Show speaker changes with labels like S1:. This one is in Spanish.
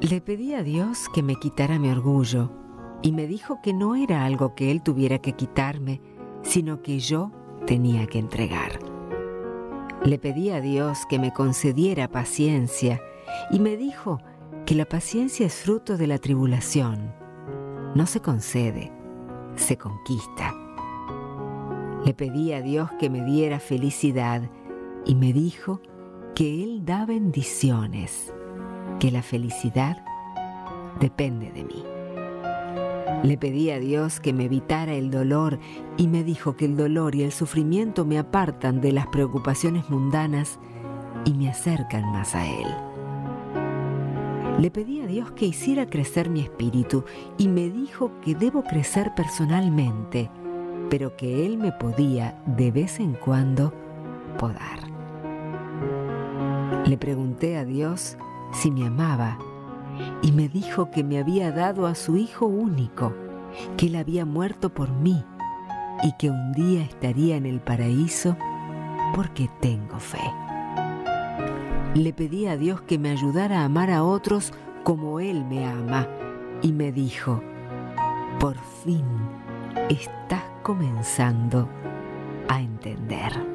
S1: Le pedí a Dios que me quitara mi orgullo y me dijo que no era algo que Él tuviera que quitarme, sino que yo tenía que entregar. Le pedí a Dios que me concediera paciencia y me dijo que la paciencia es fruto de la tribulación. No se concede, se conquista. Le pedí a Dios que me diera felicidad y me dijo que Él da bendiciones, que la felicidad depende de mí. Le pedí a Dios que me evitara el dolor y me dijo que el dolor y el sufrimiento me apartan de las preocupaciones mundanas y me acercan más a Él. Le pedí a Dios que hiciera crecer mi espíritu y me dijo que debo crecer personalmente, pero que Él me podía de vez en cuando podar. Le pregunté a Dios si me amaba y me dijo que me había dado a su Hijo único, que Él había muerto por mí y que un día estaría en el paraíso porque tengo fe. Le pedí a Dios que me ayudara a amar a otros como Él me ama y me dijo: por fin estás comenzando a entender.